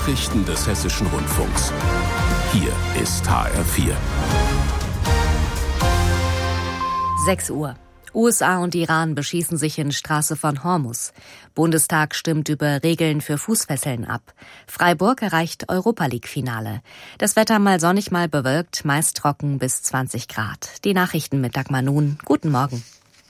Nachrichten des Hessischen Rundfunks. Hier ist HR4. 6 Uhr. USA und Iran beschießen sich in Straße von Hormuz. Bundestag stimmt über Regeln für Fußfesseln ab. Freiburg erreicht Europa-League-Finale. Das Wetter mal sonnig, mal bewölkt, meist trocken bis 20 Grad. Die Nachrichten mit Dagmar Nun. Guten Morgen.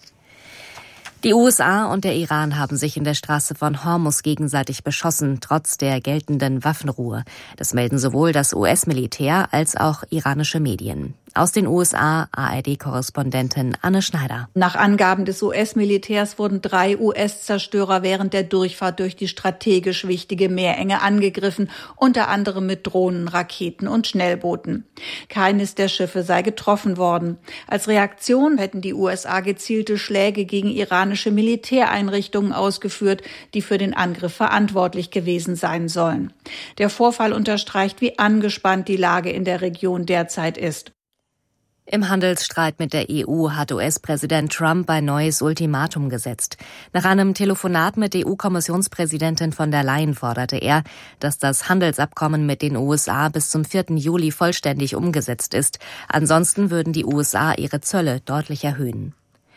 Die USA und der Iran haben sich in der Straße von Hormuz gegenseitig beschossen, trotz der geltenden Waffenruhe. Das melden sowohl das US-Militär als auch iranische Medien. Aus den USA ARD-Korrespondentin Anne Schneider. Nach Angaben des US-Militärs wurden 3 US-Zerstörer während der Durchfahrt durch die strategisch wichtige Meerenge angegriffen, unter anderem mit Drohnen, Raketen und Schnellbooten. Keines der Schiffe sei getroffen worden. Als Reaktion hätten die USA gezielte Schläge gegen iranische Militäreinrichtungen ausgeführt, die für den Angriff verantwortlich gewesen sein sollen. Der Vorfall unterstreicht, wie angespannt die Lage in der Region derzeit ist. Im Handelsstreit mit der EU hat US-Präsident Trump ein neues Ultimatum gesetzt. Nach einem Telefonat mit EU-Kommissionspräsidentin von der Leyen forderte er, dass das Handelsabkommen mit den USA bis zum 4. Juli vollständig umgesetzt ist. Ansonsten würden die USA ihre Zölle deutlich erhöhen.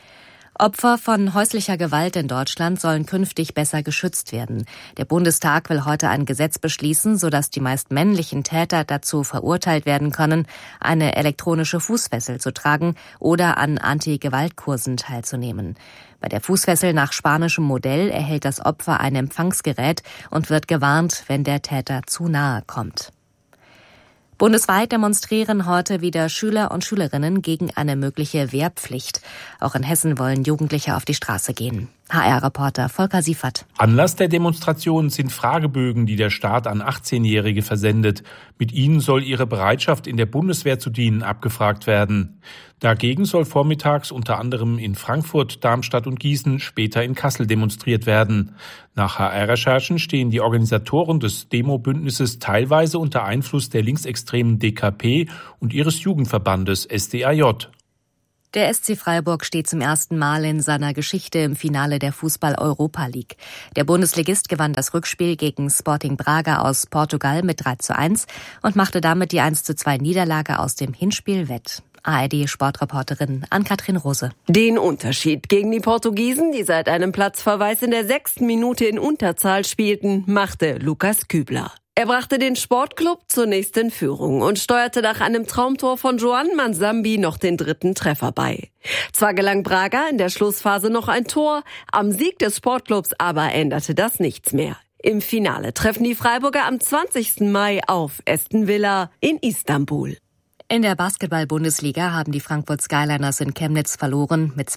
Opfer von häuslicher Gewalt in Deutschland sollen künftig besser geschützt werden. Der Bundestag will heute ein Gesetz beschließen, sodass die meist männlichen Täter dazu verurteilt werden können, eine elektronische Fußfessel zu tragen oder an Anti-Gewalt-Kursen teilzunehmen. Bei der Fußfessel nach spanischem Modell erhält das Opfer ein Empfangsgerät und wird gewarnt, wenn der Täter zu nahe kommt. Bundesweit demonstrieren heute wieder Schüler und Schülerinnen gegen eine mögliche Wehrpflicht. Auch in Hessen wollen Jugendliche auf die Straße gehen. HR-Reporter Volker Siefert. Anlass der Demonstration sind Fragebögen, die der Staat an 18-Jährige versendet. Mit ihnen soll ihre Bereitschaft, in der Bundeswehr zu dienen, abgefragt werden. Dagegen soll vormittags unter anderem in Frankfurt, Darmstadt und Gießen, später in Kassel demonstriert werden. Nach HR-Recherchen stehen die Organisatoren des Demo-Bündnisses teilweise unter Einfluss der linksextremen DKP und ihres Jugendverbandes SDAJ. Der SC Freiburg steht zum ersten Mal in seiner Geschichte im Finale der Fußball-Europa League. Der Bundesligist gewann das Rückspiel gegen Sporting Braga aus Portugal mit 3:1 und machte damit die 1:2 Niederlage aus dem Hinspiel wett. ARD-Sportreporterin Ann-Kathrin Rose. Den Unterschied gegen die Portugiesen, die seit einem Platzverweis in der 6. Minute in Unterzahl spielten, machte Lukas Kübler. Er brachte den Sportclub zunächst in Führung und steuerte nach einem Traumtor von Joan Mansambi noch den 3. Treffer bei. Zwar gelang Braga in der Schlussphase noch ein Tor, am Sieg des Sportclubs aber änderte das nichts mehr. Im Finale treffen die Freiburger am 20. Mai auf Aston Villa in Istanbul. In der Basketball-Bundesliga haben die Frankfurt Skyliners in Chemnitz verloren, mit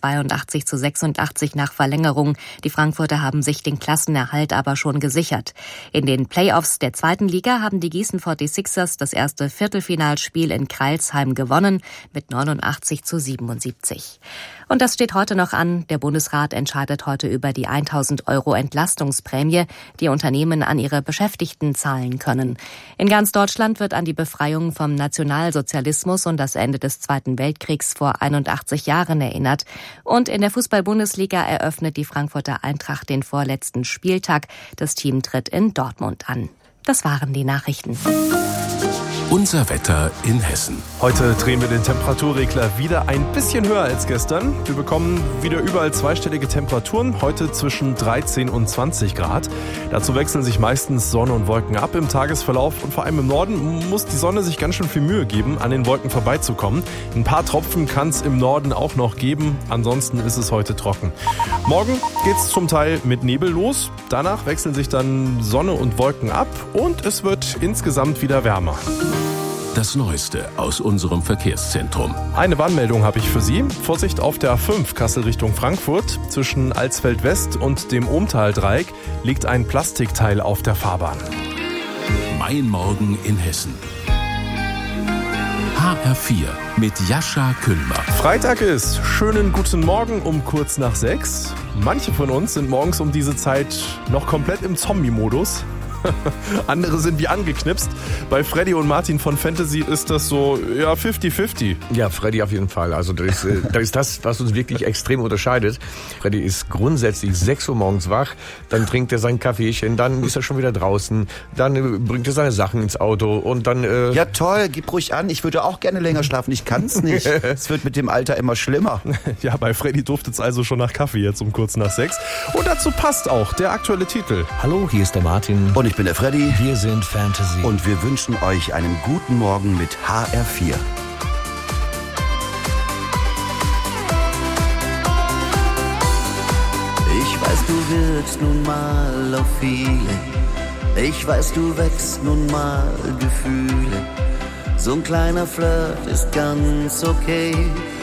82:86 nach Verlängerung. Die Frankfurter haben sich den Klassenerhalt aber schon gesichert. In den Playoffs der 2. Liga haben die Gießen 46ers das erste Viertelfinalspiel in Crailsheim gewonnen, mit 89:77. Und das steht heute noch an. Der Bundesrat entscheidet heute über die 1.000 € Entlastungsprämie, die Unternehmen an ihre Beschäftigten zahlen können. In ganz Deutschland wird an die Befreiung vom Nationalsozialismus und das Ende des Zweiten Weltkriegs vor 81 Jahren erinnert. Und in der Fußball-Bundesliga eröffnet die Frankfurter Eintracht den vorletzten Spieltag. Das Team tritt in Dortmund an. Das waren die Nachrichten. Unser Wetter in Hessen. Heute drehen wir den Temperaturregler wieder ein bisschen höher als gestern. Wir bekommen wieder überall zweistellige Temperaturen, heute zwischen 13 und 20 Grad. Dazu wechseln sich meistens Sonne und Wolken ab im Tagesverlauf und vor allem im Norden muss die Sonne sich ganz schön viel Mühe geben, an den Wolken vorbeizukommen. Ein paar Tropfen kann es im Norden auch noch geben, ansonsten ist es heute trocken. Morgen geht es zum Teil mit Nebel los, danach wechseln sich dann Sonne und Wolken ab und es wird insgesamt wieder wärmer. Das Neueste aus unserem Verkehrszentrum. Eine Warnmeldung habe ich für Sie. Vorsicht auf der A5 Kassel Richtung Frankfurt. Zwischen Alsfeld West und dem Ohmtal-Dreieck liegt ein Plastikteil auf der Fahrbahn. Mein Morgen in Hessen. HR4 mit Jascha Kühlmer. Freitag ist. Schönen guten Morgen um kurz nach 6. Manche von uns sind morgens um diese Zeit noch komplett im Zombie-Modus. Andere sind wie angeknipst. Bei Freddy und Martin von Fantasy ist das so, ja, 50-50. Ja, Freddy auf jeden Fall. Also das ist das, was uns wirklich extrem unterscheidet. Freddy ist grundsätzlich 6 Uhr morgens wach, dann trinkt er sein Kaffeechen, dann ist er schon wieder draußen, dann bringt er seine Sachen ins Auto und dann... Ja toll, gib ruhig an, ich würde auch gerne länger schlafen, ich kann's nicht. Es wird mit dem Alter immer schlimmer. Ja, bei Freddy duftet's also schon nach Kaffee jetzt um kurz nach 6. Und dazu passt auch der aktuelle Titel. Hallo, hier ist der Martin. Und ich bin der Freddy. Wir sind Fantasy. Und wir wünschen euch einen guten Morgen mit HR4. Ich weiß, du wirkst nun mal auf viele. Ich weiß, du wächst nun mal Gefühle. So ein kleiner Flirt ist ganz okay.